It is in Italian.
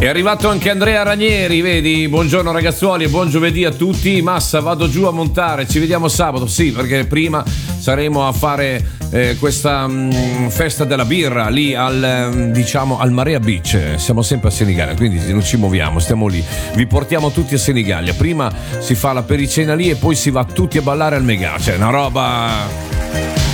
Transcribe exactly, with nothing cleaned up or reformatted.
È arrivato anche Andrea Ranieri, vedi? Buongiorno ragazzuoli e buon giovedì a tutti. Massa, vado giù a montare, ci vediamo sabato, sì, perché prima saremo a fare eh, questa mh, festa della birra lì al, mh, diciamo, al Marea Beach. Siamo sempre a Senigallia, quindi non ci muoviamo, stiamo lì. Vi portiamo tutti a Senigallia. Prima si fa la pericena lì e poi si va tutti a ballare al Megà. Cioè, una roba...